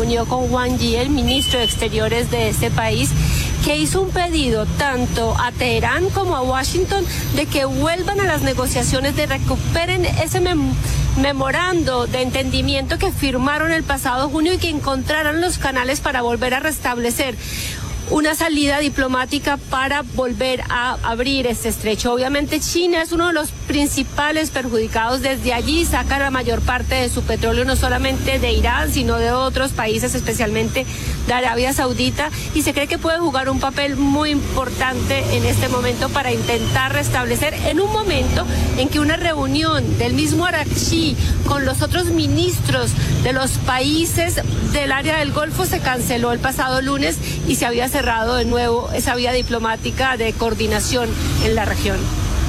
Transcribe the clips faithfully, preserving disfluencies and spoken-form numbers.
reunió con Wang Yi, el ministro de Exteriores de este país, que hizo un pedido tanto a Teherán como a Washington de que vuelvan a las negociaciones, de recuperen ese mem memorando de entendimiento que firmaron el pasado junio y que encontraran los canales para volver a restablecer una salida diplomática para volver a abrir este estrecho. Obviamente China es uno de los principales perjudicados. Desde allí saca la mayor parte de su petróleo, no solamente de Irán, sino de otros países, especialmente de Arabia Saudita, y se cree que puede jugar un papel muy importante en este momento para intentar restablecer, en un momento en que una reunión del mismo Araghchi con los otros ministros de los países del área del Golfo se canceló el pasado lunes y se había cerrado de nuevo esa vía diplomática de coordinación en la región.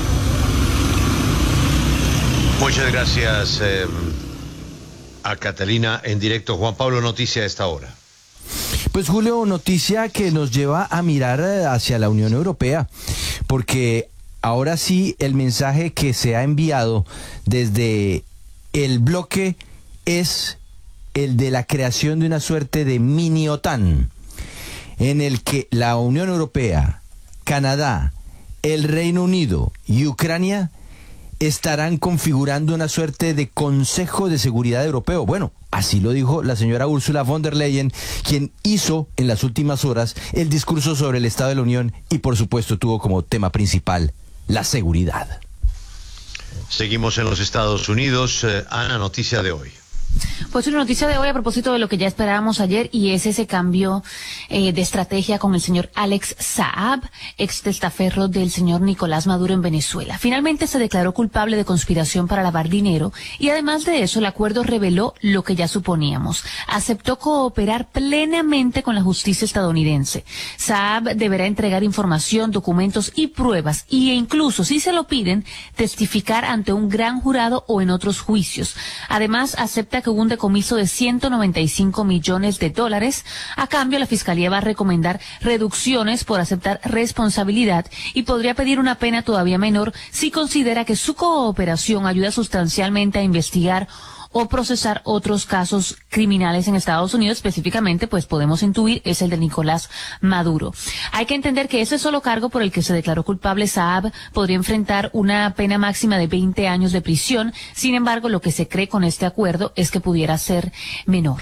Muchas gracias eh, a Catalina en directo. Juan Pablo, noticia a esta hora. Pues Julio, noticia que nos lleva a mirar hacia la Unión Europea, porque ahora sí el mensaje que se ha enviado desde el bloque es el de la creación de una suerte de mini OTAN, en el que la Unión Europea, Canadá, el Reino Unido y Ucrania estarán configurando una suerte de Consejo de Seguridad Europeo. Bueno, así lo dijo la señora Ursula von der Leyen, quien hizo en las últimas horas el discurso sobre el Estado de la Unión y por supuesto tuvo como tema principal la seguridad. Seguimos en los Estados Unidos. Eh, Ana, noticia de hoy. Pues una noticia de hoy a propósito de lo que ya esperábamos ayer, y es ese cambio eh, de estrategia con el señor Alex Saab, ex testaferro del señor Nicolás Maduro en Venezuela. Finalmente se declaró culpable de conspiración para lavar dinero y además de eso el acuerdo reveló lo que ya suponíamos. Aceptó cooperar plenamente con la justicia estadounidense. Saab deberá entregar información, documentos y pruebas e incluso, si se lo piden, testificar ante un gran jurado o en otros juicios. Además, acepta que hubo un decomiso de ciento noventa y cinco millones de dólares. A cambio, la Fiscalía va a recomendar reducciones por aceptar responsabilidad y podría pedir una pena todavía menor si considera que su cooperación ayuda sustancialmente a investigar o procesar otros casos criminales en Estados Unidos. Específicamente, pues podemos intuir, es el de Nicolás Maduro. Hay que entender que ese solo cargo por el que se declaró culpable Saab podría enfrentar una pena máxima de veinte años de prisión. Sin embargo, lo que se cree con este acuerdo es que pudiera ser menor.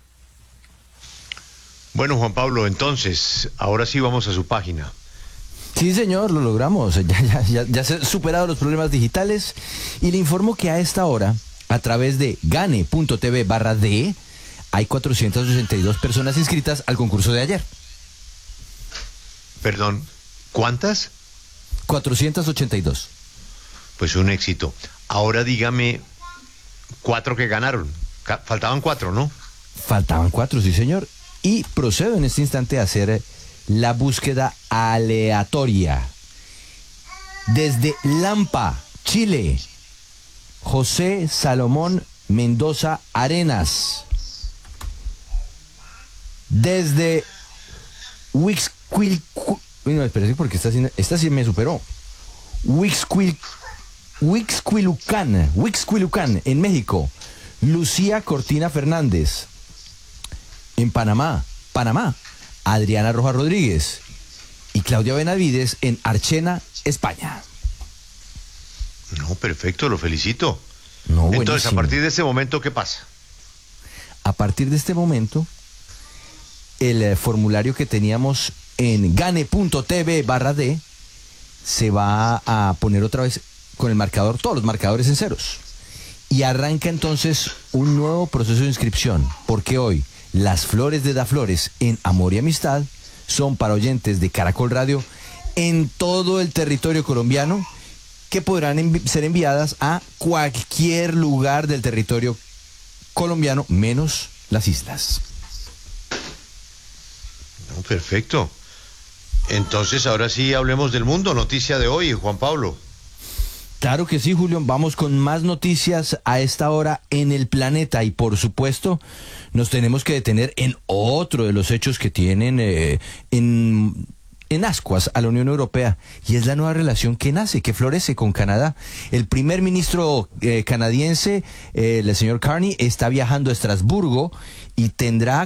Bueno, Juan Pablo, entonces, ahora sí vamos a su página. Sí, señor, lo logramos. Ya, ya, ya, ya se han superado los problemas digitales y le informo que a esta hora, a través de gane.tv barra D, hay cuatrocientas ochenta y dos personas inscritas al concurso de ayer. Perdón, ¿cuántas? cuatrocientas ochenta y dos. Pues un éxito. Ahora dígame, cuatro que ganaron. Faltaban cuatro, ¿no? Faltaban cuatro, sí, señor. Y procedo en este instante a hacer la búsqueda aleatoria. Desde Lampa, Chile, José Salomón Mendoza Arenas. Desde Huixquil... No, espérate, porque esta, esta sí me superó. Huixquil, Huixquilucan, Huixquilucan, en México. Lucía Cortina Fernández. En Panamá, Panamá. Adriana Rojas Rodríguez. Y Claudia Benavides en Archena, España. No, perfecto, lo felicito. No, entonces, buenísimo. a partir de ese momento, ¿qué pasa? A partir de este momento, el eh, formulario que teníamos en gane.tv barra D se va a poner otra vez con el marcador, todos los marcadores en ceros. Y arranca entonces un nuevo proceso de inscripción, porque hoy las flores de Daflores en Amor y Amistad son para oyentes de Caracol Radio en todo el territorio colombiano, que podrán envi- ser enviadas a cualquier lugar del territorio colombiano, menos las islas. No, perfecto. Entonces, ahora sí hablemos del mundo. Noticia de hoy, Juan Pablo. Claro que sí, Julio. Vamos con más noticias a esta hora en el planeta y, por supuesto, nos tenemos que detener en otro de los hechos que tienen eh, en... en ascuas a la Unión Europea, y es la nueva relación que nace, que florece con Canadá. El primer ministro eh, canadiense, eh, el señor Carney, está viajando a Estrasburgo y tendrá